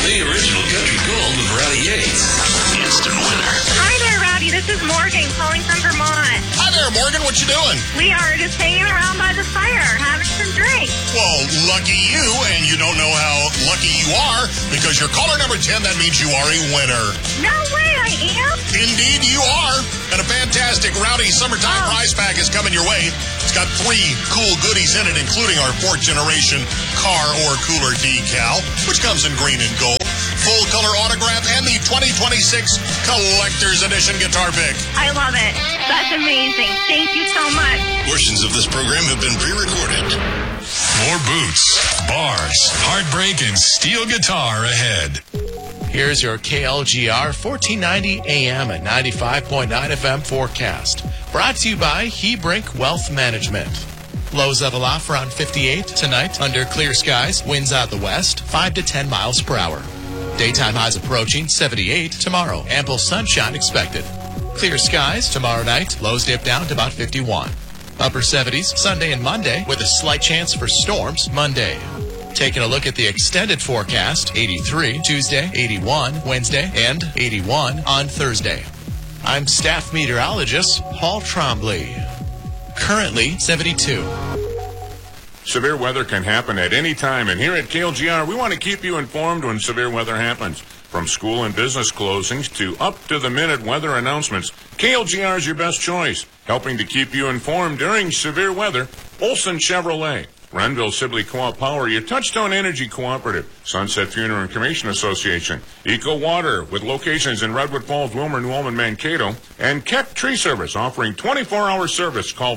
The original country gold with Rowdy Yates. Instant winner. Hi there, Rowdy. This is Morgan calling from Vermont. Hi there, Morgan. What you doing? We are just hanging around by the fire, having some drinks. Well, lucky you, and you don't know how lucky you are, because you're caller number 10. That means you are a winner. No way, I am? Indeed, you are. And a fantastic Rowdy summertime prize pack is coming your way. It's got 3 cool goodies in it, including our 4th generation car or cooler decal, which comes in green and gold, full color autograph, and the 2026 collector's edition guitar pick. I love it. That's amazing. Thank you so much. Portions of this program have been pre-recorded. More boots, bars, heartbreak, and steel guitar ahead. Here's your KLGR 1490 AM and 95.9 FM forecast. Brought to you by Hebrink Wealth Management. Lows level off around 58 tonight under clear skies. Winds out the west, 5 to 10 miles per hour. Daytime highs approaching 78 tomorrow. Ample sunshine expected. Clear skies tomorrow night. Lows dip down to about 51. Upper 70s Sunday and Monday with a slight chance for storms Monday. Taking a look at the extended forecast, 83 Tuesday, 81 Wednesday, and 81 on Thursday. I'm staff meteorologist Paul Trombley. Currently 72. Severe weather can happen at any time, and here at KLGR, we want to keep you informed when severe weather happens. From school and business closings to up-to-the-minute weather announcements, KLGR is your best choice, helping to keep you informed during severe weather. Olson Chevrolet, Renville Sibley Co-op Power, your Touchstone Energy Cooperative, Sunset Funeral and Cremation Association, Eco Water with locations in Redwood Falls, Wilmer, New Ulm, and Mankato, and Keck Tree Service offering 24-hour service. Call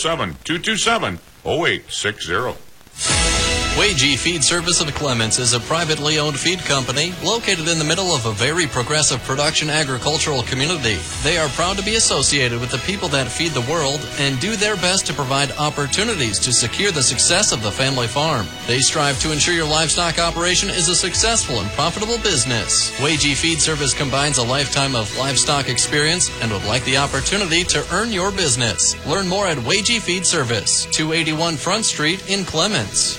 507-227-0860. Wagee Feed Service of Clements is a privately owned feed company located in the middle of a very progressive production agricultural community. They are proud to be associated with the people that feed the world and do their best to provide opportunities to secure the success of the family farm. They strive to ensure your livestock operation is a successful and profitable business. Wagee Feed Service combines a lifetime of livestock experience and would like the opportunity to earn your business. Learn more at Wagee Feed Service, 281 Front Street in Clements.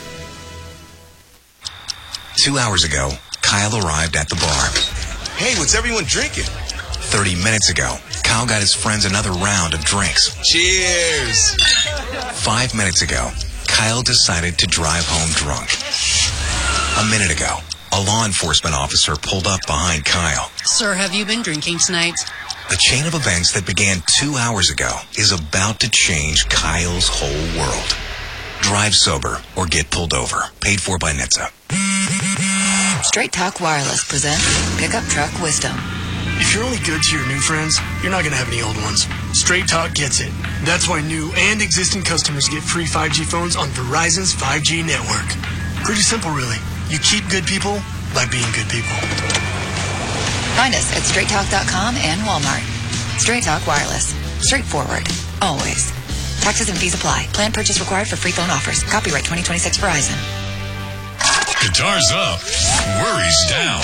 2 hours ago, Kyle arrived at the bar. Hey, what's everyone drinking? 30 minutes ago, Kyle got his friends another round of drinks. Cheers! 5 minutes ago, Kyle decided to drive home drunk. A minute ago, a law enforcement officer pulled up behind Kyle. Sir, have you been drinking tonight? The chain of events that began 2 hours ago is about to change Kyle's whole world. Drive sober or get pulled over. Paid for by NHTSA. Straight Talk Wireless presents Pickup Truck Wisdom. If you're only good to your new friends, you're not going to have any old ones. Straight Talk gets it. That's why new and existing customers get free 5G phones on Verizon's 5G network. Pretty simple, really. You keep good people by being good people. Find us at straighttalk.com and Walmart. Straight Talk Wireless. Straightforward. Always. Taxes and fees apply. Plan purchase required for free phone offers. Copyright 2026 Verizon. Guitars up, worries down.